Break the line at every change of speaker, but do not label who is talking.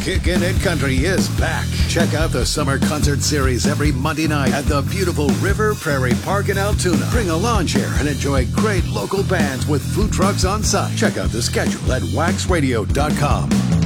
Kickin' It Country is back. Check out the summer concert series every Monday night at the beautiful River Prairie Park in Altoona. Bring a lawn chair and enjoy great local bands with food trucks on site. Check out the schedule at waxradio.com.